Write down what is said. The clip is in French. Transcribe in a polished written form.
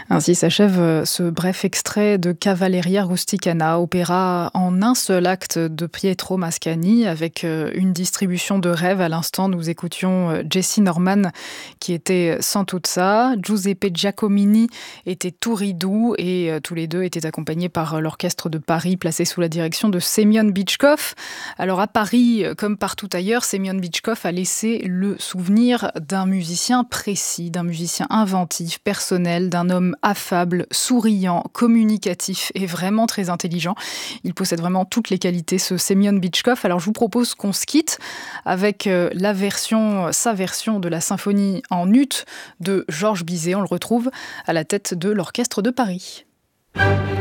Ainsi s'achève ce bref extrait de Cavalleria Rusticana, opéra en un seul acte de Pietro Mascagni, avec une distribution de rêve. À l'instant, nous écoutions Jessye Norman qui était Sans toute ça, Giuseppe Giacomini était Touridou et tous les deux étaient accompagnés par l'orchestre de Paris placé sous la direction de Semyon Bitchkov. Alors à Paris, comme partout ailleurs, Semyon Bitchkov a laissé le souvenir d'un musicien précis, d'un musicien inventif, personnel, d'un homme affable, souriant, communicatif et vraiment très intelligent. Il possède vraiment toutes les qualités, ce Semyon Bitchkov. Alors je vous propose qu'on se quitte avec sa version de la symphonie en ut de Georges Bizet. On le retrouve à la tête de l'Orchestre de Paris.